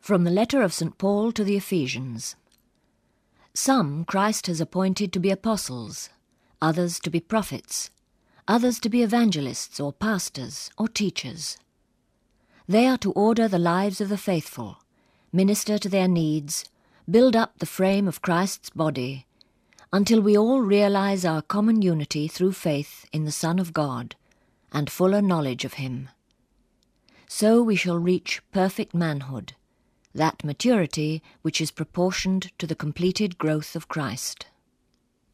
From the letter of St. Paul to the Ephesians. Some Christ has appointed to be apostles, others to be prophets, others to be evangelists or pastors or teachers. They are to order the lives of the faithful, minister to their needs, build up the frame of Christ's body, until we all realize our common unity through faith in the Son of God and fuller knowledge of him. So we shall reach perfect manhood, that maturity which is proportioned to the completed growth of Christ.